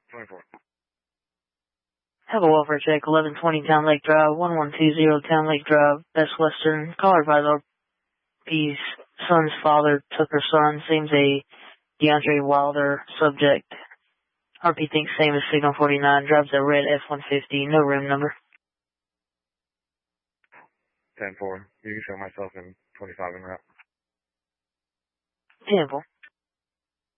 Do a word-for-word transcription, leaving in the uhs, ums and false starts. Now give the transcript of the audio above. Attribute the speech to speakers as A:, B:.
A: twenty-four.
B: Have a welfare check, eleven twenty Town Lake Drive, one one two zero Town Lake Drive, Best Western. Caller advised R P's son's father took her son. Seems a DeAndre Wilder subject. R P thinks same as Signal forty-nine. Drives a red F one fifty. No room number.
A: ten four. You can show myself in twenty-five en route.
B: ten four.